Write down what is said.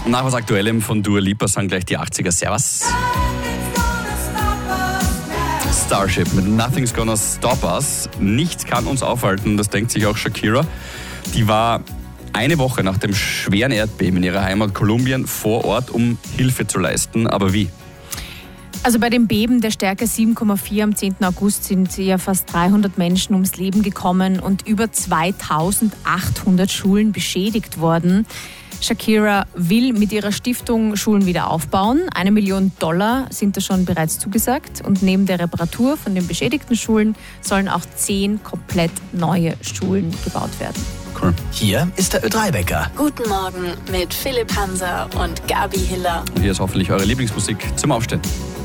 Nach was Aktuellem von Dua Lipa sagen gleich die 80er. Servus. Starship mit Nothing's Gonna Stop Us. Nichts kann uns aufhalten, das denkt sich auch Shakira. Die war eine Woche nach dem schweren Erdbeben in ihrer Heimat Kolumbien vor Ort, um Hilfe zu leisten. Aber wie? Also bei dem Beben der Stärke 7,4 am 10. August sind ja fast 300 Menschen ums Leben gekommen und über 2800 Schulen beschädigt worden. Shakira will mit ihrer Stiftung Schulen wieder aufbauen. $1 Million sind da schon bereits zugesagt. Und neben der Reparatur von den beschädigten Schulen sollen auch 10 komplett neue Schulen gebaut werden. Cool. Hier ist der Ö3-Wecker. Guten Morgen mit Philipp Hanser und Gabi Hiller. Und hier ist hoffentlich eure Lieblingsmusik zum Aufstehen.